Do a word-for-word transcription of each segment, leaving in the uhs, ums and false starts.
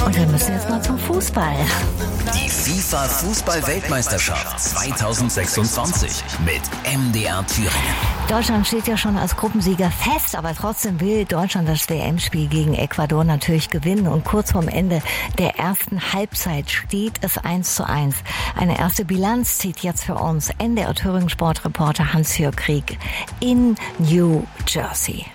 Und wir müssen jetzt mal zum Fußball. Die FIFA-Fußball-Weltmeisterschaft zweitausendsechsundzwanzig mit M D R Thüringen. Deutschland steht ja schon als Gruppensieger fest, aber trotzdem will Deutschland das W M-Spiel gegen Ecuador natürlich gewinnen. Und kurz vorm Ende der ersten Halbzeit steht es eins zu eins. Eine erste Bilanz zieht jetzt für uns N D R Thüringen Sportreporter Hans-Jörg Krieg in New Jersey.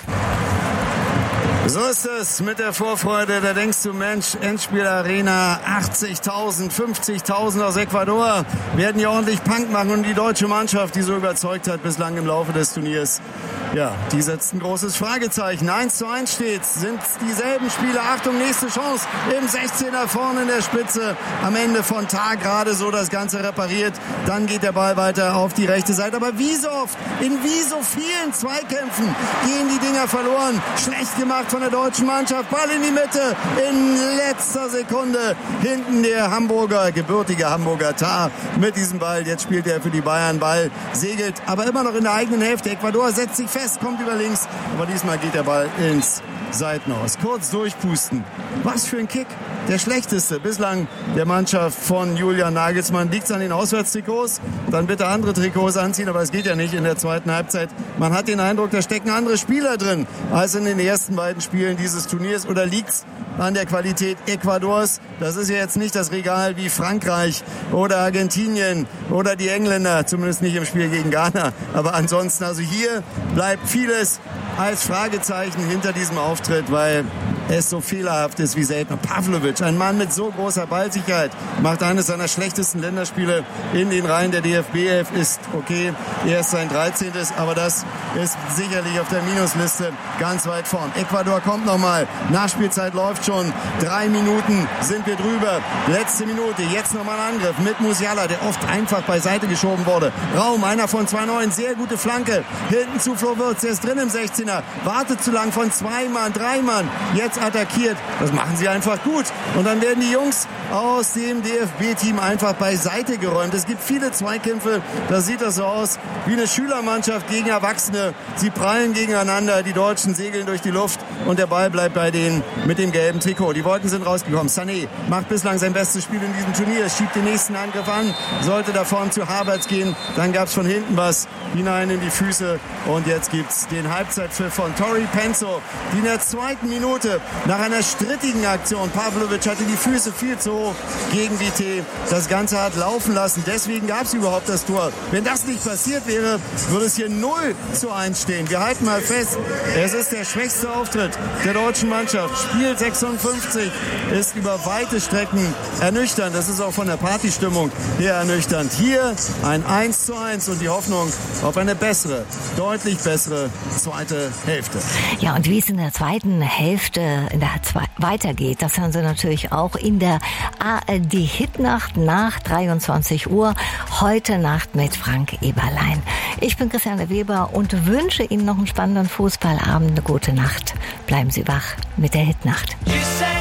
So ist es mit der Vorfreude. Da denkst du, Mensch, Endspielarena, achtzigtausend, fünfzigtausend aus Ecuador werden hier ordentlich Punk machen. Und die deutsche Mannschaft, die so überzeugt hat bislang im Laufe des Turniers, ja, die setzt ein großes Fragezeichen. eins zu eins steht's, sind dieselben Spieler. Achtung, nächste Chance im sechzehner vorne in der Spitze. Am Ende von Tag gerade so das Ganze repariert. Dann geht der Ball weiter auf die rechte Seite. Aber wie so oft, in wie so vielen Zweikämpfen gehen die Dinger verloren. Schlecht gemacht von der deutschen Mannschaft. Ball in die Mitte. In letzter Sekunde hinten der Hamburger, gebürtige Hamburger Tar mit diesem Ball. Jetzt spielt er für die Bayern. Ball segelt, aber immer noch in der eigenen Hälfte. Ecuador setzt sich fest, kommt über links. Aber diesmal geht der Ball ins Seitenaus. Kurz durchpusten. Was für ein Kick. Der schlechteste bislang der Mannschaft von Julian Nagelsmann. Liegt's an den Auswärtstrikots? Dann bitte andere Trikots anziehen, aber es geht ja nicht in der zweiten Halbzeit. Man hat den Eindruck, da stecken andere Spieler drin als in den ersten beiden Spielen dieses Turniers. Oder liegt's an der Qualität Ecuadors? Das ist ja jetzt nicht das Regal wie Frankreich oder Argentinien oder die Engländer, zumindest nicht im Spiel gegen Ghana. Aber ansonsten, also hier bleibt vieles als Fragezeichen hinter diesem Auftritt, weil es so fehlerhaft ist wie selten. Pavlovic, ein Mann mit so großer Ballsicherheit, macht eines seiner schlechtesten Länderspiele in den Reihen der D F B elf. Ist okay, erst sein dreizehntes, aber das ist sicherlich auf der Minusliste ganz weit vorn. Ecuador kommt nochmal, Nachspielzeit läuft schon, drei Minuten sind wir drüber. Letzte Minute, jetzt nochmal ein Angriff mit Musiala, der oft einfach beiseite geschoben wurde. Raum, einer von zwei neun, sehr gute Flanke. Hinten zu Flo Wirtz, der ist drin im sechzehner, wartet zu lang von zwei Mann, drei Mann, jetzt attackiert. Das machen sie einfach gut. Und dann werden die Jungs aus dem D F B-Team einfach beiseite geräumt. Es gibt viele Zweikämpfe, da sieht das so aus wie eine Schülermannschaft gegen Erwachsene. Sie prallen gegeneinander, die Deutschen segeln durch die Luft und der Ball bleibt bei denen mit dem gelben Trikot. Die Wolken sind rausgekommen. Sané macht bislang sein bestes Spiel in diesem Turnier, schiebt den nächsten Angriff an, sollte da vorne zu Havertz gehen. Dann gab es von hinten was hinein in die Füße und jetzt gibt es den Halbzeitpfiff von Tori Penso, die in der zweiten Minute nach einer strittigen Aktion, Pavlovic hatte die Füße viel zu hoch gegen Vité, das Ganze hat laufen lassen. Deswegen gab es überhaupt das Tor. Wenn das nicht passiert wäre, würde es hier null zu eins stehen. Wir halten mal fest, es ist der schwächste Auftritt der deutschen Mannschaft. Spiel sechsundfünfzig ist über weite Strecken ernüchternd. Das ist auch von der Partystimmung her ernüchternd. Hier ein eins zu eins und die Hoffnung auf eine bessere, deutlich bessere zweite Hälfte. Ja, und wie es in der zweiten Hälfte in der zwei weitergeht, das hören Sie natürlich auch in der A R D-Hitnacht nach dreiundzwanzig Uhr. Heute Nacht mit Frank Eberlein. Ich bin Christiane Weber und wünsche Ihnen noch einen spannenden Fußballabend. Eine gute Nacht. Bleiben Sie wach mit der Hitnacht.